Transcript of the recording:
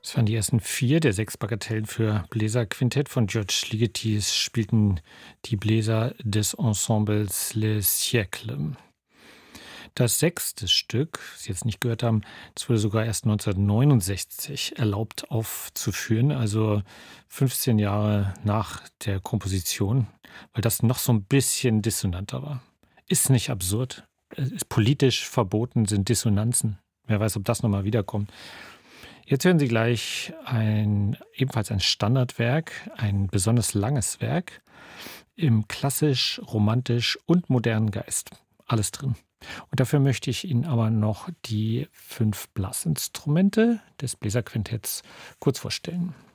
Das waren die ersten 4 der 6 Bagatellen für Bläserquintett von Georges Ligeti. Es spielten die Bläser des Ensembles Les Siècles. Das 6. Stück, das Sie jetzt nicht gehört haben, das wurde sogar erst 1969 erlaubt aufzuführen, also 15 Jahre nach der Komposition, weil das noch so ein bisschen dissonanter war. Ist nicht absurd? Es ist politisch verboten sind Dissonanzen. Wer weiß, ob das noch mal wiederkommt. Jetzt hören Sie gleich ebenfalls ein Standardwerk, ein besonders langes Werk im klassisch, romantisch und modernen Geist. Alles drin. Und dafür möchte ich Ihnen aber noch die 5 Blassinstrumente des Bläserquintetts kurz vorstellen.